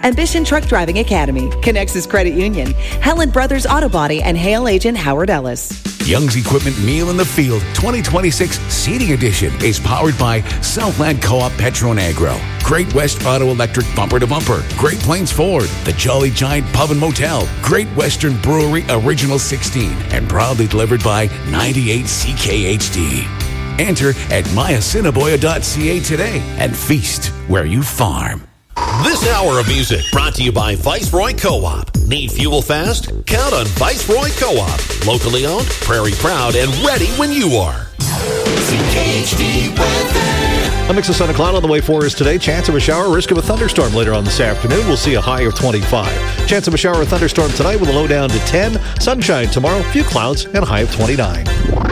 Ambition Truck Driving Academy, Connexus Credit Union, Helen Brothers Auto Body, and Hale agent Howard Ellis. Young's Equipment Meal in the Field 2026 Seating Edition is powered by Southland Co-op Petronagro, Great West Auto Electric Bumper to Bumper, Great Plains Ford, the Jolly Giant Pub and Motel, Great Western Brewery Original 16, and proudly delivered by 98 CKHD. Enter at myAssiniboia.ca today and feast where you farm. This hour of music brought to you by Viceroy Co-op. Need fuel fast? Count on Viceroy Co-op. Locally owned, prairie proud, and ready when you are. CKHD weather. A mix of sun and cloud on the way for us today. Chance of a shower, risk of a thunderstorm later on this afternoon. We'll see a high of 25. Chance of a shower or thunderstorm tonight with a low down to 10. Sunshine tomorrow, few clouds, and a high of 29.